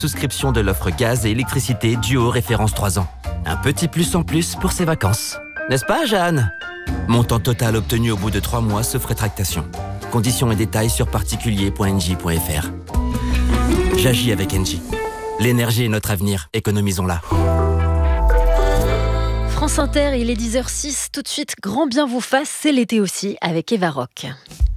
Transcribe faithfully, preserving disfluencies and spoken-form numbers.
Souscription de l'offre gaz et électricité Duo référence trois ans. Un petit plus en plus pour ses vacances. N'est-ce pas, Jeanne ? Montant total obtenu au bout de trois mois sauf rétractation. Conditions et détails sur particulier point n j point f r. J'agis avec Engie. L'énergie est notre avenir, économisons-la. France Inter, il est dix heures six. Tout de suite, grand bien vous fasse, c'est l'été aussi avec Eva Rock.